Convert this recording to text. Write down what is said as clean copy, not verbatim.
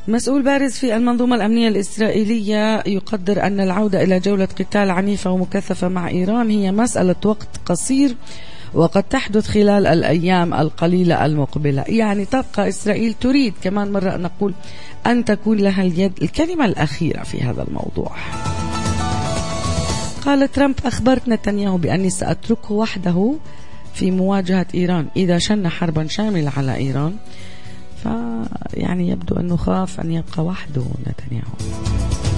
مسؤول بارز في المنظومة الأمنية الإسرائيلية يقدر أن العودة إلى جولة قتال عنيفة ومكثفة مع إيران هي مسألة وقت قصير، وقد تحدث خلال الأيام القليلة المقبلة. يعني تبقى إسرائيل تريد كمان مرة نقول أن تكون لها الكلمة الأخيرة في هذا الموضوع. قال ترامب: أخبرت نتنياهو بأني سأتركه وحده في مواجهة إيران إذا شن حربا شاملة على إيران. فيعني يبدو أنه خاف أن يبقى وحده نتنياهو.